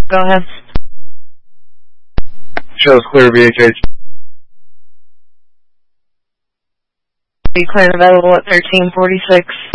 Go ahead. Shows clear, VHH. Be clear and available at 1346.